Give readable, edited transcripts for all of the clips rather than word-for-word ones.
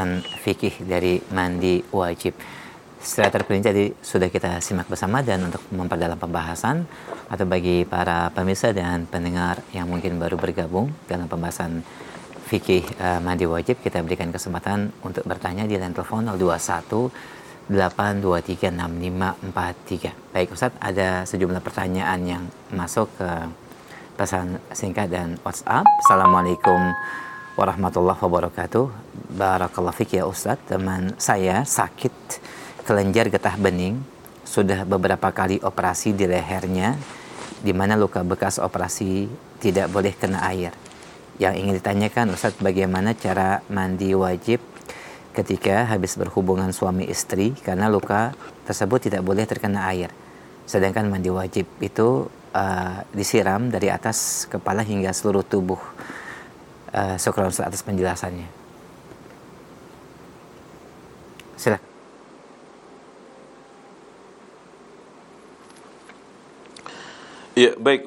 pembahasan fikih dari mandi wajib. Setelah terperinci tadi sudah kita simak bersama, dan untuk memperdalam pembahasan atau bagi para pemirsa dan pendengar yang mungkin baru bergabung dalam pembahasan fikih mandi wajib, kita berikan kesempatan untuk bertanya di line telepon 021 823 6543. Baik Ustaz, ada sejumlah pertanyaan yang masuk ke pesan singkat dan WhatsApp. Assalamualaikum warahmatullahi wabarakatuh. Barakallahu fik ya Ustaz. Teman saya sakit kelenjar getah bening, sudah beberapa kali operasi di lehernya, di mana luka bekas operasi tidak boleh kena air. Yang ingin ditanyakan Ustaz, bagaimana cara mandi wajib ketika habis berhubungan suami istri, karena luka tersebut tidak boleh terkena air, sedangkan mandi wajib itu disiram dari atas kepala hingga seluruh tubuh. Syukran Ustaz atas penjelasannya. Silakan. Ya, baik,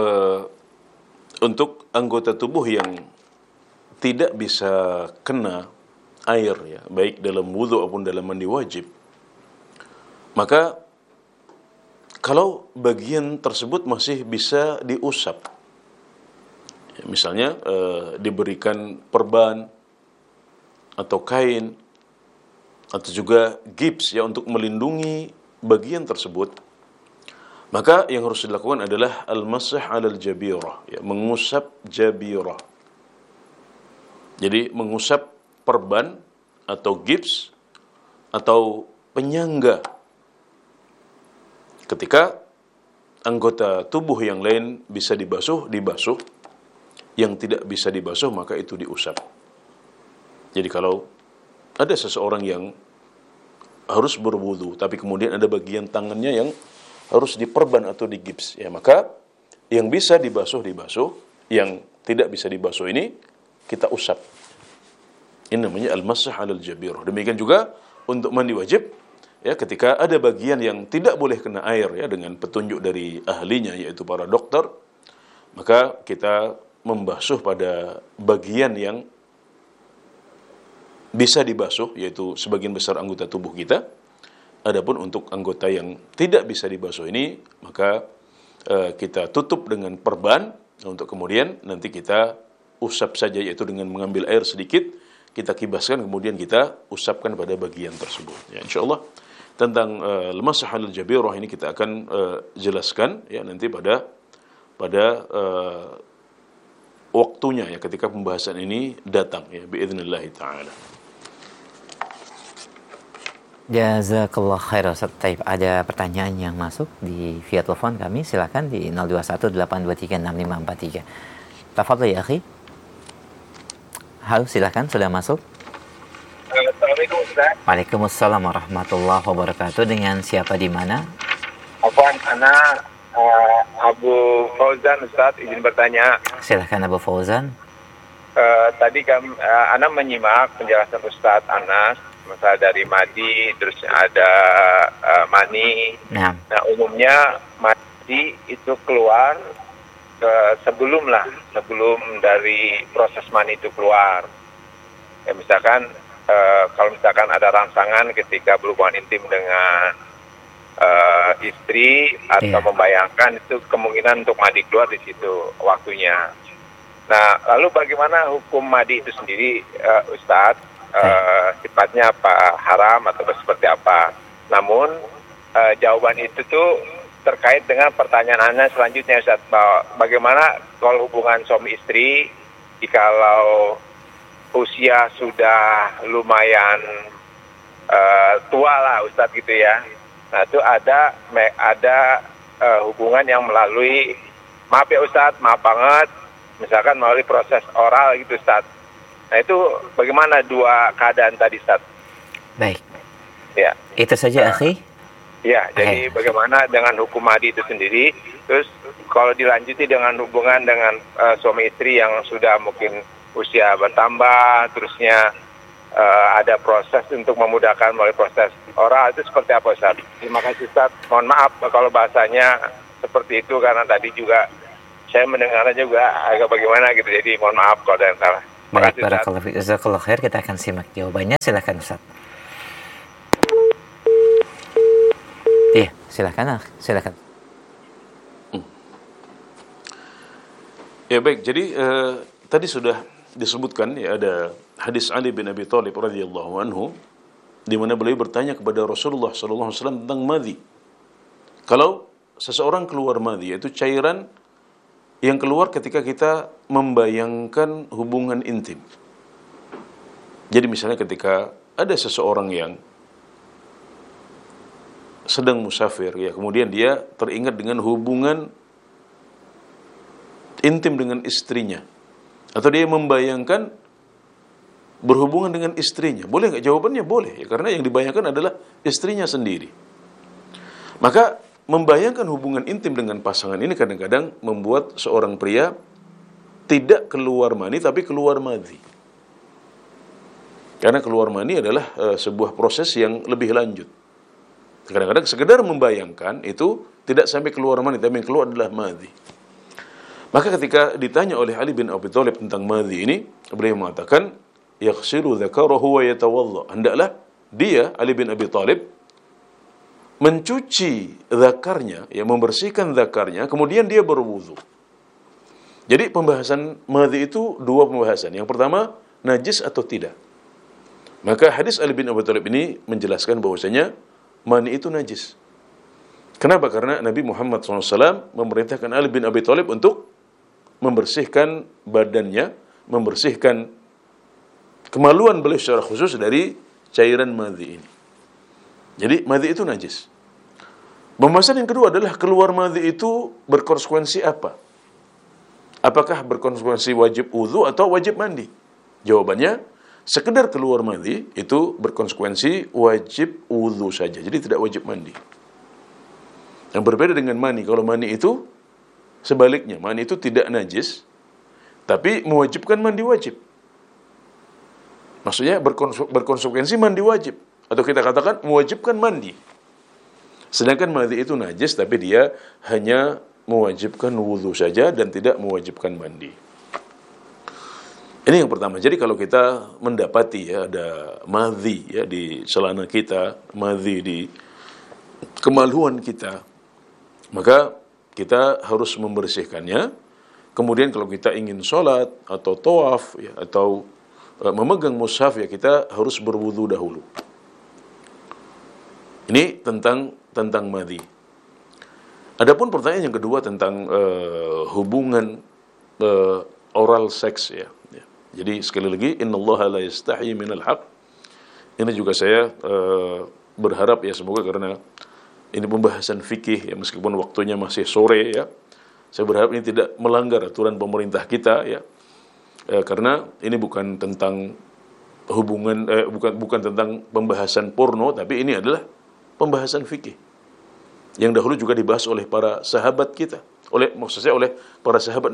untuk anggota tubuh yang tidak bisa kena air, ya, baik dalam wudu maupun dalam mandi wajib, maka kalau bagian tersebut masih bisa diusap, ya, misalnya diberikan perban atau kain atau juga gips, ya, untuk melindungi bagian tersebut, maka yang harus dilakukan adalah al-masah 'alal jabirah, ya, mengusap jabirah. Jadi mengusap perban atau gips atau penyangga ketika anggota tubuh yang lain bisa dibasuh, yang tidak bisa dibasuh maka itu diusap. Jadi kalau ada seseorang yang harus berwudu tapi kemudian ada bagian tangannya yang harus diperban atau digips, ya, maka yang bisa dibasuh, yang tidak bisa dibasuh ini kita usap. Ini namanya al-masah 'alal jabirah. Demikian juga untuk mandi wajib, ya, ketika ada bagian yang tidak boleh kena air, ya, dengan petunjuk dari ahlinya yaitu para dokter, maka kita membasuh pada bagian yang bisa dibasuh, yaitu sebagian besar anggota tubuh kita. Adapun untuk anggota yang tidak bisa dibasuh ini, maka kita tutup dengan perban untuk kemudian nanti kita usap saja, yaitu dengan mengambil air sedikit, kita kibaskan, kemudian kita usapkan pada bagian tersebut. Ya, insyaallah tentang al-masah 'alal jabirah ini kita akan jelaskan, ya, nanti pada waktunya, ya, ketika pembahasan ini datang, ya, biidznillah taala. Jazakallah khair Ustaz. Taib, ada pertanyaan yang masuk di via telepon kami, silakan di 021 823 6543. Tafadhol ya akhi. Halo, silakan, sudah masuk. Assalamualaikum Ustaz. Waalaikumsalam warahmatullahi wabarakatuh. Dengan siapa di mana? Afwan, ana Abu Fauzan Ustaz, izin bertanya. Silakan Abu Fauzan. Tadi ana menyimak penjelasan Ustaz Anas, masalah dari madi, terus ada mani. Nah, umumnya madi itu keluar sebelum dari proses mani itu keluar. Ya, misalkan kalau misalkan ada rangsangan ketika berhubungan intim dengan istri atau membayangkan, itu kemungkinan untuk madi keluar di situ waktunya. Nah, lalu bagaimana hukum madi itu sendiri, Ustadz? Sifatnya apa, haram atau seperti apa? Namun jawaban itu tuh terkait dengan pertanyaan Anda selanjutnya, Ustaz, bahwa bagaimana kalau hubungan suami istri jikalau usia sudah lumayan tua lah, Ustaz, gitu ya. Nah, itu ada hubungan yang melalui, maaf ya Ustaz, maaf banget, misalkan melalui proses oral gitu, Ustaz. Nah, itu bagaimana dua keadaan tadi, Ustaz? baik. Ya. Itu saja akhi. Ya, jadi bagaimana dengan hukum madi itu sendiri? Terus kalau dilanjuti dengan hubungan dengan suami istri yang sudah mungkin usia bertambah, terusnya ada proses untuk memudahkan melalui proses oral, itu seperti apa, Ustaz? Terima kasih, Ustaz. Mohon maaf kalau bahasanya seperti itu, karena tadi juga saya mendengarnya juga agak bagaimana gitu, jadi mohon maaf kalau ada yang salah. Baik, Makasih, Ustaz. barakallahu fiik. Jazakallahu khair. Kita akan simak jawabannya. Silakan Ustaz. Iya, silakan. Silakan. Ya baik, jadi tadi sudah disebutkan ya ada hadis Ali bin Abi Thalib radhiyallahu anhu di mana beliau bertanya kepada Rasulullah sallallahu alaihi wasallam tentang madhi. Kalau seseorang keluar madhi, yaitu cairan yang keluar ketika kita membayangkan hubungan intim. Jadi misalnya ketika ada seseorang yang sedang musafir ya, kemudian dia teringat dengan hubungan intim dengan istrinya, atau dia membayangkan berhubungan dengan istrinya, boleh nggak? Jawabannya boleh ya, karena yang dibayangkan adalah istrinya sendiri. Maka membayangkan hubungan intim dengan pasangan ini kadang-kadang membuat seorang pria tidak keluar mani tapi keluar madhi. Karena keluar mani adalah sebuah proses yang lebih lanjut. Kadang-kadang sekedar membayangkan itu tidak sampai keluar mani, tapi yang keluar adalah madhi. Maka ketika ditanya oleh Ali bin Abi Thalib tentang madhi ini, beliau mengatakan, yaghsilu dzakarahu wa yatawadda. Hendaklah dia, Ali bin Abi Thalib, mencuci dzakarnya, ya, membersihkan dzakarnya, kemudian dia berwudu. Jadi pembahasan madhi itu dua pembahasan. Yang pertama, najis atau tidak. Maka hadis Ali bin Abi Thalib ini menjelaskan bahwasanya mani itu najis. Kenapa? Karena Nabi Muhammad SAW memerintahkan Ali bin Abi Thalib untuk membersihkan badannya, membersihkan kemaluan beliau secara khusus dari cairan madhi ini. Jadi madhi itu najis. Pembahasan yang kedua adalah keluar madhi itu berkonsekuensi apa? Apakah berkonsekuensi wajib wudu atau wajib mandi? Jawabannya, sekedar keluar madhi itu berkonsekuensi wajib wudu saja. Jadi tidak wajib mandi. Yang berbeda dengan mani. Kalau mani itu sebaliknya, mani itu tidak najis, tapi mewajibkan mandi wajib. Maksudnya berkonsekuensi mandi wajib, atau kita katakan mewajibkan mandi. Sedangkan mani itu najis, tapi dia hanya mewajibkan wudu saja dan tidak mewajibkan mandi. Ini yang pertama. Jadi kalau kita mendapati ya ada madhi ya di celana kita, madhi di kemaluan kita, maka kita harus membersihkannya. Kemudian kalau kita ingin sholat atau tawaf ya, atau memegang mushaf ya, kita harus berwudu dahulu. Ini tentang madhi. Adapun pertanyaan yang kedua tentang hubungan oral seks ya. Jadi sekali lagi, innallaha la yastahi minal haq. Ini juga saya berharap ya, semoga karena ini pembahasan fikih ya, meskipun waktunya masih sore ya, saya berharap ini tidak melanggar aturan pemerintah kita ya, karena ini bukan tentang hubungan bukan tentang pembahasan porno, tapi ini adalah pembahasan fikih yang dahulu juga dibahas oleh para sahabat kita, maksud saya oleh para sahabat